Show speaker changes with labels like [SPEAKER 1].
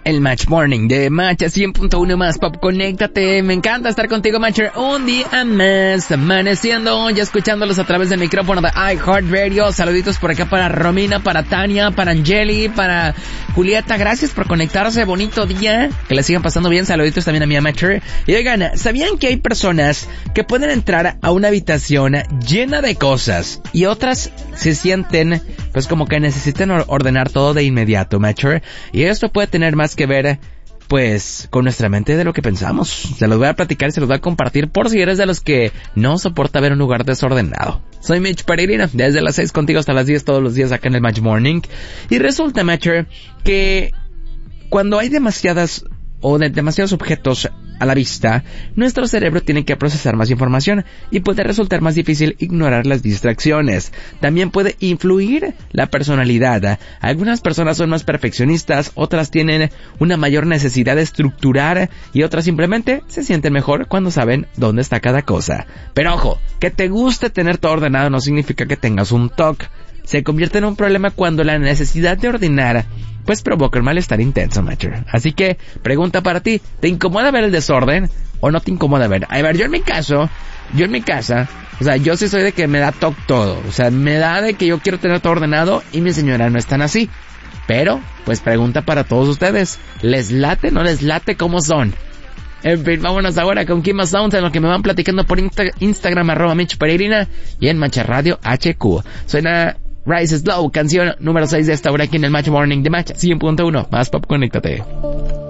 [SPEAKER 1] el Match Morning de Match 100.1 más Pop. Conéctate, me encanta estar contigo, Matcher, un día más, amaneciendo, ya escuchándolos a través del micrófono de iHeartRadio. Saluditos por acá para Romina, para Tania, para Angeli, para Julieta, gracias por conectarse, bonito día, que la sigan pasando bien. Saluditos también a mi Matcher. Y oigan, ¿sabían que hay personas que pueden entrar a una habitación llena de cosas y otras se sienten pues como que necesitan ordenar todo de inmediato, Matcher? Y esto puede tener más que ver pues con nuestra mente de lo que pensamos. Se los voy a platicar y se los voy a compartir por si eres de los que no soporta ver un lugar desordenado. Soy Mitch Peregrina, desde las 6 contigo hasta las 10 todos los días acá en el Match Morning. Y resulta, Matcher, que cuando hay demasiados objetos a la vista, nuestro cerebro tiene que procesar más información y puede resultar más difícil ignorar las distracciones. También puede influir la personalidad. Algunas personas son más perfeccionistas, otras tienen una mayor necesidad de estructurar y otras simplemente se sienten mejor cuando saben dónde está cada cosa. Pero ojo, que te guste tener todo ordenado no significa que tengas un TOC. Se convierte en un problema cuando la necesidad de ordenar pues provoca un malestar intenso, Matcher. Así que, pregunta para ti, ¿te incomoda ver el desorden o no te incomoda ver? A ver, yo en mi casa, o sea, yo sí soy de que me da toque todo. O sea, me da de que yo quiero tener todo ordenado y mi señora no es tan así. Pero, pues pregunta para todos ustedes, ¿les late, no les late, cómo son? En fin, vámonos ahora con Kima Sounds en lo que me van platicando por Instagram, @Mitch Peregrina y en Match Radio HQ. Suena Rise Slow, canción número 6 de esta hora aquí en el Match Morning de Match 100.1. Más Pop, conéctate.